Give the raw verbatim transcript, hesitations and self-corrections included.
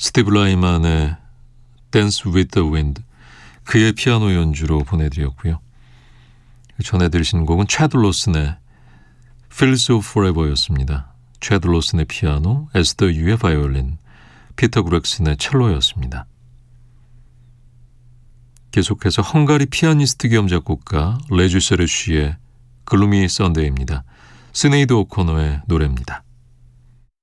스티브 라이만의 Dance with the Wind, 그의 피아노 연주로 보내드렸고요. 전에 들으신 곡은 채드 로슨의 Fields of Forever였습니다. 채드 로슨의 피아노, 에스더 유의 바이올린, 피터 그렉슨의 첼로였습니다. 계속해서 헝가리 피아니스트 겸 작곡가 레주 세르쉬의 글루미 썬데이입니다. 스네이드 오코너의 노래입니다.